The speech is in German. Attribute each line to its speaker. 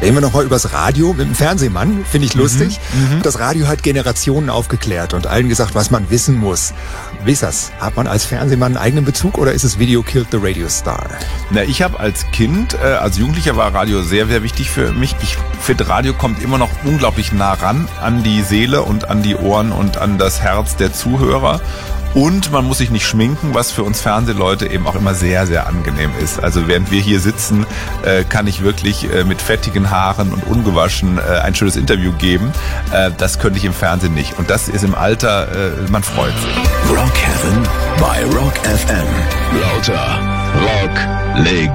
Speaker 1: Reden wir nochmal übers Radio mit dem Fernsehmann, finde ich lustig. Das Radio hat Generationen aufgeklärt und allen gesagt, was man wissen muss. Wie ist das? Hat man als Fernsehmann einen eigenen Bezug oder ist es Video Killed the Radio Star?
Speaker 2: Na, ich habe als Kind, als Jugendlicher war Radio sehr, sehr wichtig für mich. Ich finde, Radio kommt immer noch unglaublich nah ran an die Seele und an die Ohren und an das Herz der Zuhörer. Und man muss sich nicht schminken, was für uns Fernsehleute eben auch immer sehr, sehr angenehm ist. Also während wir hier sitzen, kann ich wirklich mit fettigen Haaren und ungewaschen ein schönes Interview geben. Das könnte ich im Fernsehen nicht. Und das ist im Alter, man freut sich.
Speaker 3: Rock Heaven bei Rock FM. Lauter Rock Legende.